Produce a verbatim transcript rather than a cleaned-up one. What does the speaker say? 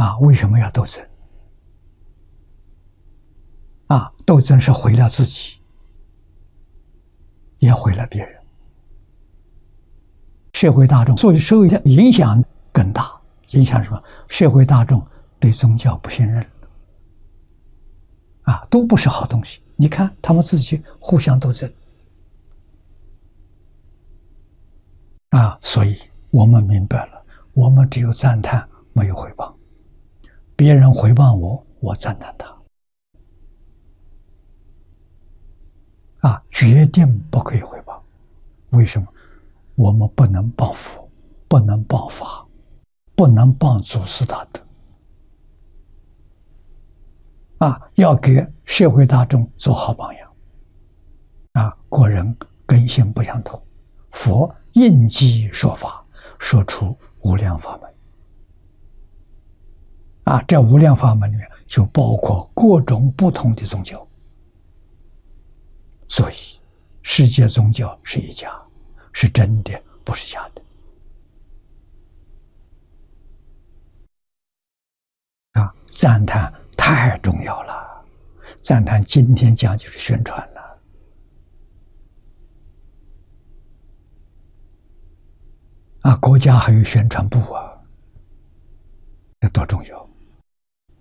啊，为什么要斗争？啊，斗争是毁了自己，也毁了别人。社会大众受受影响更大，影响什么？社会大众对宗教不信任，啊，都不是好东西。你看他们自己互相斗争，啊，所以我们明白了，我们只有赞叹，没有诽谤。别人诽谤我，我赞叹他，啊，决定不可以诽谤。为什么？我们不能谤佛，不能谤法，不能谤祖师大德，啊，要给社会大众做好榜样。啊，国人根性不相同，佛应机说法，说出无量法门。啊，这无量法门里面就包括各种不同的宗教，所以世界宗教是一家，是真的，不是假的。啊，赞叹太重要了，赞叹今天讲就是宣传了。啊，国家还有宣传部啊，这多重要！